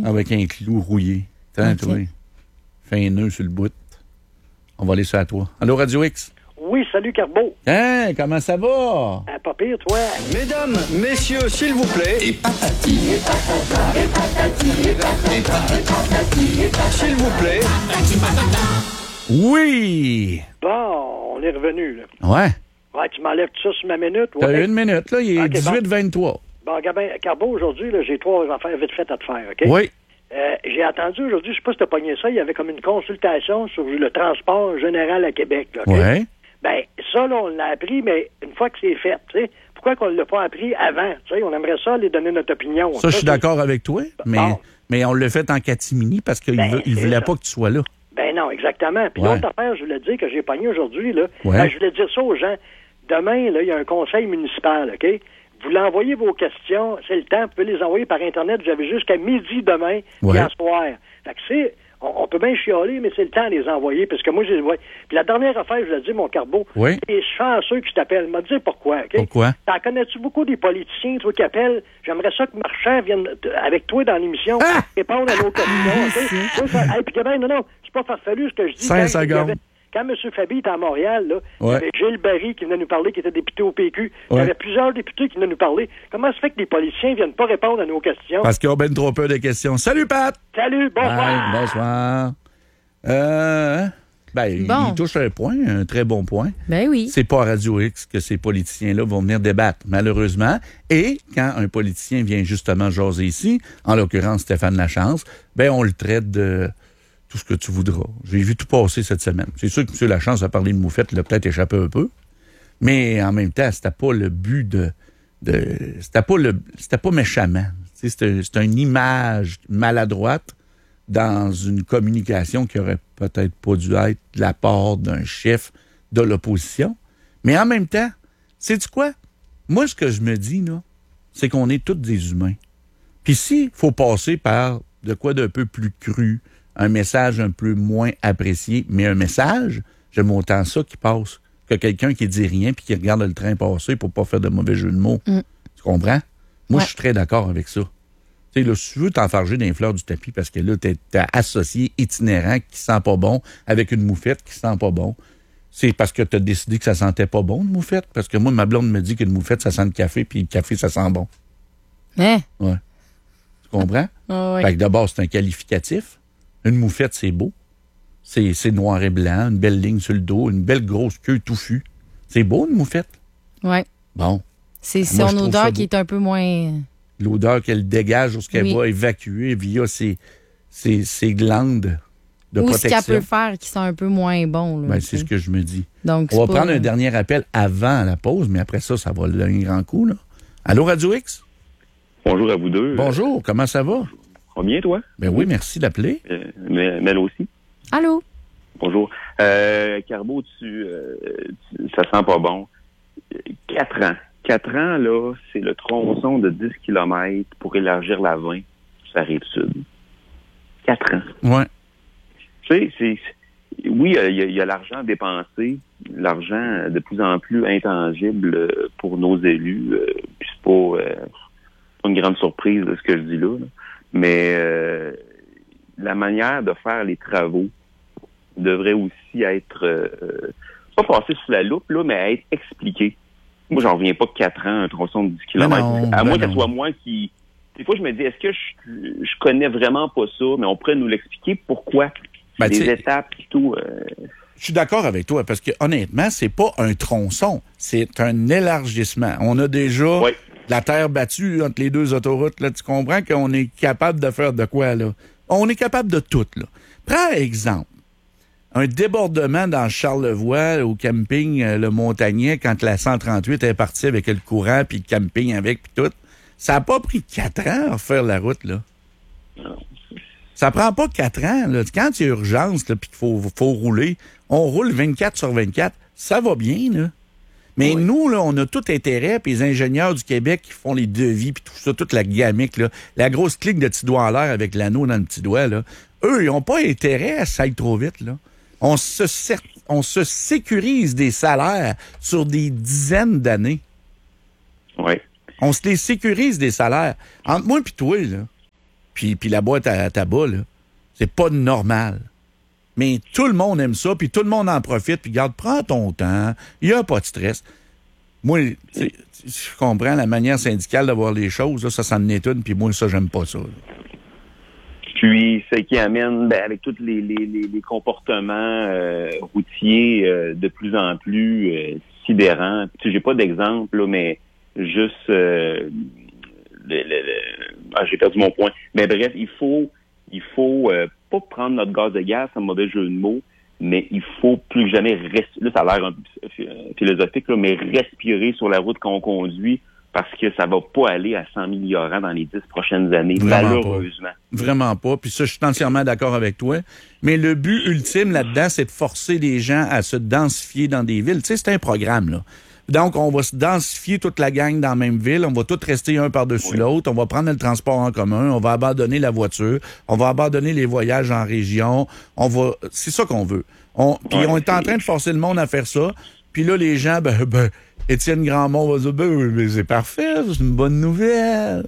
Avec un clou rouillé. Attends, toi. Fais un nœud sur le bout. On va aller sur à toi. Allô, Radio X? Oui, salut, Carbo. Hein, comment ça va? Pas pire, toi. Mesdames, messieurs, s'il vous plaît. Et patati. Et patata. Et patati. Et patati. Et patati. S'il vous plaît. Oui! Bon, on est revenu, là. Ouais. Ouais, tu m'enlèves tout ça sur ma minute. T'as Ouais. une minute, là. Il est Ok, 18-23. Bon, Gabin, Carbo, aujourd'hui, là, j'ai 3 affaires vite faites à te faire, OK? Oui. J'ai attendu aujourd'hui, je sais pas si t'as pogné ça, il y avait comme une consultation sur le transport général à Québec, là, OK? Ouais. Ben, ça, là, on l'a appris, mais une fois que c'est fait, tu sais, pourquoi qu'on l'a pas appris avant? Tu sais, on aimerait ça aller donner notre opinion. Ça, je suis d'accord avec toi, mais on l'a fait en catimini parce qu'il voulait pas que tu sois là. Ben non, exactement. Puis l'autre affaire, je voulais dire que j'ai pogné aujourd'hui, là, je voulais dire ça aux gens. Demain, là, il y a un conseil municipal, OK? Vous l'envoyez vos questions, c'est le temps, vous pouvez les envoyer par Internet, vous avez jusqu'à midi demain, puis à soir. Fait que c'est... On peut bien chialer, mais c'est le temps de les envoyer, parce que moi, je les vois. Puis la dernière affaire, je l'ai dit, mon Carbo, c'est chanceux que je t'appelle. M'a dit pourquoi, OK? Pourquoi? T'en connais-tu beaucoup des politiciens, toi, qui appellent? J'aimerais ça que Marchand vienne avec toi dans l'émission, répondre à nos questions, OK? Hey, puis ben, non, c'est pas farfelu ce que je dis. 5 secondes. Quand M. Fabi était à Montréal, là, il y avait Gilles Barry qui venait nous parler, qui était député au PQ. Il y avait plusieurs députés qui venaient nous parler. Comment se fait que les politiciens ne viennent pas répondre à nos questions? Parce qu'ils ont bien trop peu de questions. Salut, Pat! Salut, bonsoir! Bonsoir. Il touche un point, un très bon point. Ben oui. C'est pas à Radio X que ces politiciens-là vont venir débattre, malheureusement. Et quand un politicien vient justement jaser ici, en l'occurrence Stéphane Lachance, on le traite de... tout ce que tu voudras. J'ai vu tout passer cette semaine. C'est sûr que M. Lachance a parlé de moufette, l'a peut-être échappé un peu, mais en même temps, c'était pas le but c'était pas méchamment. C'était une image maladroite dans une communication qui aurait peut-être pas dû être de la part d'un chef de l'opposition. Mais en même temps, sais-tu quoi? Moi, ce que je me dis, là, c'est qu'on est tous des humains. Puis s'il faut passer par de quoi d'un peu plus cru, un message un peu moins apprécié, mais un message, j'aime autant ça qui passe que quelqu'un qui dit rien puis qui regarde le train passer pour pas faire de mauvais jeu de mots. Tu comprends? Moi, je suis très d'accord avec ça. Tu sais, là, si tu veux t'enfarger dans les fleurs du tapis parce que là, t'es associé itinérant qui sent pas bon avec une moufette qui sent pas bon, c'est parce que t'as décidé que ça sentait pas bon, une moufette? Parce que moi, ma blonde me dit qu'une moufette, ça sent le café puis le café, ça sent bon. Hein? Ouais. Tu comprends? Fait que d'abord, c'est un qualificatif. Une moufette, c'est beau. C'est noir et blanc, une belle ligne sur le dos, une belle grosse queue touffue. C'est beau, une moufette? Oui. Bon. C'est son odeur qui est un peu moins... L'odeur qu'elle dégage lorsqu'elle va évacuer via ses glandes de protection. Ou ce qu'elle peut faire qui sent un peu moins bon. Là, c'est ce que je me dis. Donc, on va prendre un dernier appel avant la pause, mais après ça va donner un grand coup. Là. Allô, Radio X? Bonjour à vous deux. Bonjour, comment ça va? Ça va bien, toi? Ben oui, merci d'appeler. Mel aussi. Allô? Bonjour. Carbo, ça sent pas bon. 4 ans. 4 ans, là, c'est le tronçon de 10 km pour élargir la 20 sur la Rive-Sud. 4 ans. Ouais. Tu sais, oui, il y a l'argent dépensé, l'argent de plus en plus intangible pour nos élus. Puis c'est pas une grande surprise de ce que je dis là. Mais la manière de faire les travaux devrait aussi être pas passée sous la loupe, là, mais être expliquée. Moi, j'en reviens pas que 4 ans, un tronçon de 10 km. À moins que ce soit moi qui... Des fois, je me dis, est-ce que je connais vraiment pas ça, mais on pourrait nous l'expliquer pourquoi? Les étapes et tout... Je suis d'accord avec toi, parce que honnêtement, c'est pas un tronçon, c'est un élargissement. On a déjà la terre battue entre les deux autoroutes. Là, tu comprends qu'on est capable de faire de quoi, là? On est capable de tout, là. Prends exemple. Un débordement dans Charlevoix, au camping Le Montagnet, quand la 138 est partie avec le courant, puis le camping avec, puis tout. Ça n'a pas pris 4 ans à faire la route, là. Non. Ça prend pas 4 ans, là. Quand il y a urgence, là, puis qu'il faut rouler, on roule 24 sur 24. Ça va bien, là. Mais nous, là, on a tout intérêt, puis les ingénieurs du Québec qui font les devis, puis tout ça, toute la gamique, là, la grosse clique de petits doigts en l'air avec l'anneau dans le petit doigt, là, eux, ils n'ont pas intérêt à ça aille trop vite, là. On se sécurise des salaires sur des dizaines d'années. Oui. On se les sécurise des salaires. Entre moi et toi, là, puis la boîte à tabac, là, c'est pas normal. Mais tout le monde aime ça, puis tout le monde en profite, puis regarde, prends ton temps, il n'y a pas de stress. Moi, je comprends la manière syndicale de voir les choses, là, ça s'en est une, puis moi, ça, j'aime pas ça. Là. Puis, ce qui amène, avec tous les comportements routiers de plus en plus sidérants. J'ai pas d'exemple, là, mais juste... j'ai perdu mon point. Mais bref, il faut pas prendre notre gaz de gaz, c'est un mauvais jeu de mots, mais il faut plus que jamais là, ça a l'air un peu philosophique, là, mais respirer sur la route quand on conduit, parce que ça va pas aller à 100 000 € dans les 10 prochaines années, malheureusement. Vraiment pas. Puis ça, je suis entièrement d'accord avec toi. Mais le but ultime là-dedans, c'est de forcer les gens à se densifier dans des villes. Tu sais, c'est un programme, là. Donc, on va se densifier toute la gang dans la même ville. On va tous rester un par-dessus l'autre. On va prendre le transport en commun. On va abandonner la voiture. On va abandonner les voyages en région. C'est ça qu'on veut. Puis on est en train de forcer le monde à faire ça. Puis là, les gens, Étienne Grandmont va dire, mais c'est parfait, c'est une bonne nouvelle.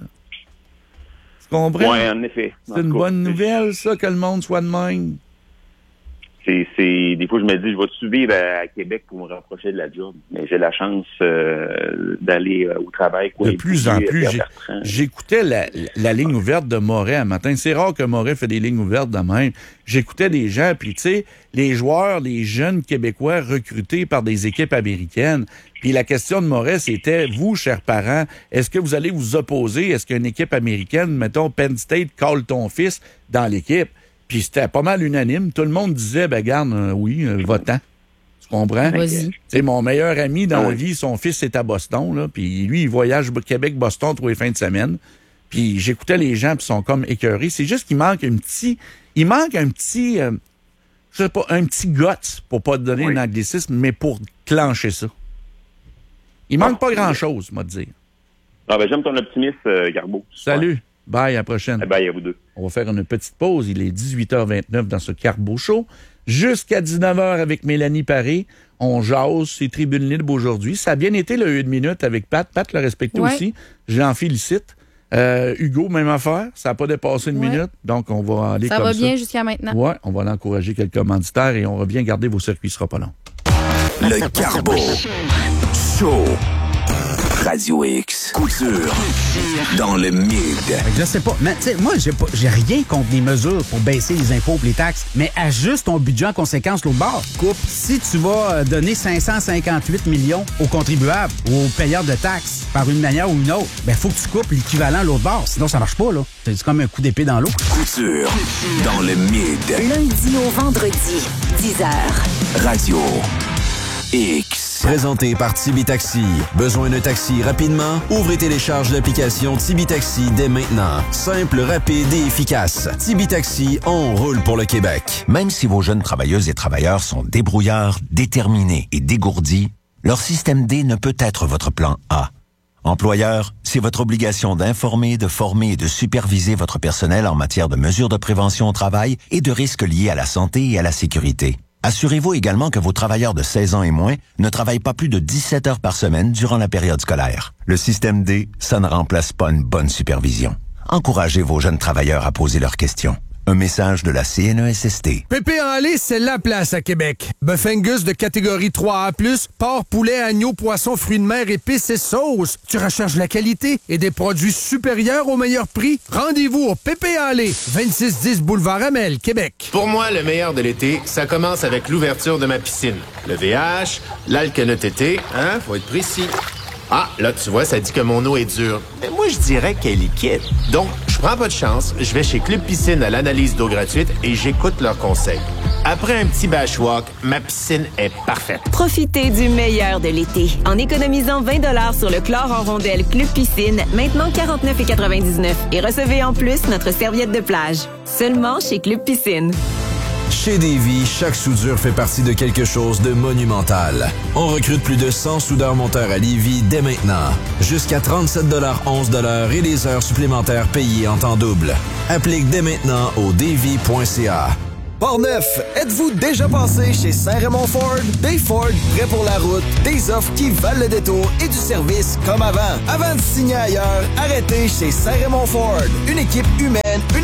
Tu comprends? Oui, en effet. C'est une bonne nouvelle, ça, que le monde soit de même. Des fois, je me dis, je vais-tu vivre à Québec pour me rapprocher de la job? Mais j'ai la chance d'aller au travail. De plus en plus, j'écoutais la ligne ouverte de Moret un matin. C'est rare que Moret fait des lignes ouvertes de même. J'écoutais des gens, puis tu sais, les joueurs, les jeunes Québécois recrutés par des équipes américaines. Puis la question de Moret, c'était, vous, chers parents, est-ce que vous allez vous opposer? Est-ce qu'une équipe américaine, mettons, Penn State, colle ton fils dans l'équipe? Puis c'était pas mal unanime. Tout le monde disait, garde, oui, va-t'en. Tu comprends? Vas-y. Tu sais, mon meilleur ami dans la vie, son fils est à Boston, là. Puis lui, il voyage Québec-Boston tous les fins de semaine. Puis j'écoutais les gens, puis ils sont comme écœurés. C'est juste qu'il manque un petit, je sais pas, un petit guts, pour pas te donner un anglicisme, mais pour clencher ça. Il manque pas grand-chose, moi, te dire. J'aime ton optimisme, Garbeau. Salut. Bye, à la prochaine. Bye à vous deux. On va faire une petite pause. Il est 18h29 dans ce Carbeau Show. Jusqu'à 19h avec Mélanie Paré. On jase, c'est Tribune Libre aujourd'hui. Ça a bien été le 1 minute avec Pat. Pat l'a respecté aussi. Je l'en félicite. Hugo, même affaire. Ça n'a pas dépassé une minute. Donc, on va aller comme ça. Ça va bien jusqu'à maintenant. Oui, on va l'encourager quelques commanditaires et on revient garder vos circuits. Ce sera pas long. Le Carbeau Show. Radio X. Couture. Dans le mid. Je sais pas. Mais tu sais, moi, j'ai rien contre les mesures pour baisser les impôts et les taxes. Mais ajuste ton budget en conséquence l'autre bord. Coupe. Si tu vas donner 558 millions aux contribuables ou aux payeurs de taxes par une manière ou une autre, faut que tu coupes l'équivalent l'autre bord. Sinon, ça marche pas, là. C'est comme un coup d'épée dans l'eau. Couture. Dans le mid. Lundi au vendredi, 10h. Radio X. Présenté par Tibi Taxi. Besoin d'un taxi rapidement? Ouvrez et télécharge l'application Tibi Taxi dès maintenant. Simple, rapide et efficace. Tibi Taxi, on roule pour le Québec. Même si vos jeunes travailleuses et travailleurs sont débrouillards, déterminés et dégourdis, leur système D ne peut être votre plan A. Employeur, c'est votre obligation d'informer, de former et de superviser votre personnel en matière de mesures de prévention au travail et de risques liés à la santé et à la sécurité. Assurez-vous également que vos travailleurs de 16 ans et moins ne travaillent pas plus de 17 heures par semaine durant la période scolaire. Le système D, ça ne remplace pas une bonne supervision. Encouragez vos jeunes travailleurs à poser leurs questions. Un message de la CNESST. Pépé en lait, c'est la place à Québec. Bœuf Angus de catégorie 3A+, porc, poulet, agneau, poisson, fruits de mer, épices et sauces. Tu recherches la qualité et des produits supérieurs au meilleur prix? Rendez-vous au Pépé en lait, 2610 Boulevard Amel, Québec. Pour moi, le meilleur de l'été, ça commence avec l'ouverture de ma piscine. Le VH, l'alcanote été, faut être précis. Ah, là, tu vois, ça dit que mon eau est dure. Mais moi, je dirais qu'elle est liquide. Donc, je prends pas de chance, je vais chez Club Piscine à l'analyse d'eau gratuite et j'écoute leurs conseils. Après un petit bashwalk, ma piscine est parfaite. Profitez du meilleur de l'été en économisant 20 $ sur le chlore en rondelle Club Piscine, maintenant 49,99 et recevez en plus notre serviette de plage. Seulement chez Club Piscine. Chez Davy, chaque soudure fait partie de quelque chose de monumental. On recrute plus de 100 soudeurs-monteurs à Lévis dès maintenant. Jusqu'à 37,11 $ et les heures supplémentaires payées en temps double. Applique dès maintenant au davy.ca. Portneuf, êtes-vous déjà passé chez Saint-Raymond Ford? Des Ford prêts pour la route, des offres qui valent le détour et du service comme avant. Avant de signer ailleurs, arrêtez chez Saint-Raymond Ford. Une équipe humaine, une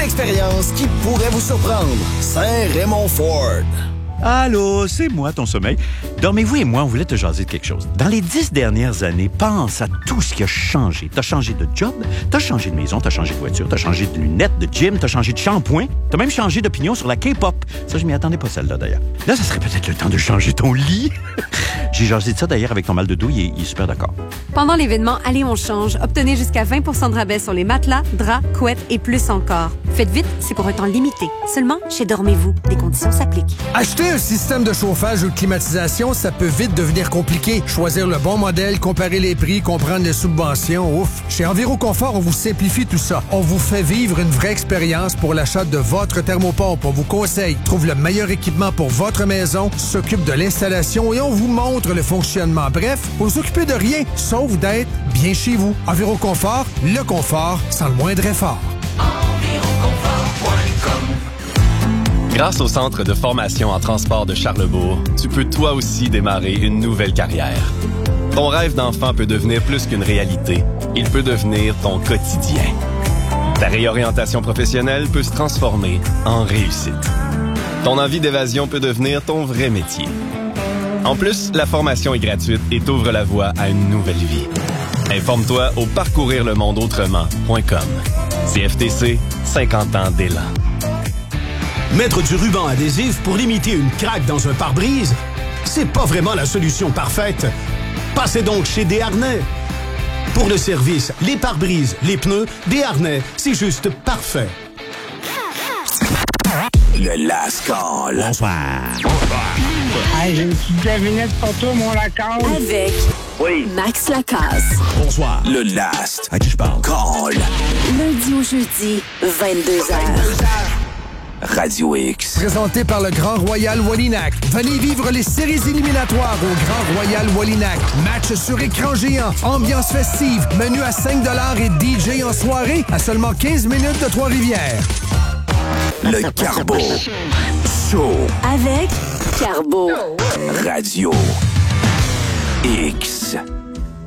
expérience qui pourrait vous surprendre. Saint-Raymond Ford. Allô, c'est moi, ton sommeil. Dormez-vous et moi, on voulait te jaser de quelque chose. Dans les 10 dernières années, pense à tout ce qui a changé. T'as changé de job, t'as changé de maison, t'as changé de voiture, t'as changé de lunettes, de gym, t'as changé de shampoing, t'as même changé d'opinion sur la K-pop. Ça, je m'y attendais pas, celle-là, d'ailleurs. Là, ça serait peut-être le temps de changer ton lit. J'ai jasé de ça, d'ailleurs, avec ton mal de dos, il est super d'accord. Pendant l'événement Allez, on change, obtenez jusqu'à 20 % de rabais sur les matelas, draps, couettes et plus encore. Faites vite, c'est pour un temps limité. Seulement chez Dormez-vous. Des conditions s'appliquent. Acheter un système de chauffage ou de climatisation, ça peut vite devenir compliqué. Choisir le bon modèle, comparer les prix, comprendre les subventions, ouf. Chez Enviroconfort, on vous simplifie tout ça. On vous fait vivre une vraie expérience pour l'achat de votre thermopompe. On vous conseille, trouve le meilleur équipement pour votre maison, s'occupe de l'installation et on vous montre le fonctionnement. Bref, vous vous occupez de rien, sauf d'être bien chez vous. Enviroconfort, le confort sans le moindre effort. Grâce au Centre de formation en transport de Charlebourg, tu peux toi aussi démarrer une nouvelle carrière. Ton rêve d'enfant peut devenir plus qu'une réalité. Il peut devenir ton quotidien. Ta réorientation professionnelle peut se transformer en réussite. Ton envie d'évasion peut devenir ton vrai métier. En plus, la formation est gratuite et t'ouvre la voie à une nouvelle vie. Informe-toi au parcourirlemondeautrement.com. CFTC, 50 ans d'élan. Mettre du ruban adhésif pour limiter une craque dans un pare-brise, c'est pas vraiment la solution parfaite. Passez donc chez Desharnais. Pour le service, les pare-brises, les pneus, Desharnais, c'est juste parfait. Le Last Call. Bonsoir. Hey, j'ai une petite devinette pour toi, mon Lacasse. Avec Max Lacasse. Bonsoir. Le Last. À qui je parle? Call. Lundi au jeudi, 22h. Radio X. Présenté par le Grand Royal Wallinac. Venez vivre les séries éliminatoires au Grand Royal Wallinac. Match sur écran géant, ambiance festive, menu à 5$ et DJ en soirée à seulement 15 minutes de Trois-Rivières. Le Carbo. Show. Avec Carbo. Radio X.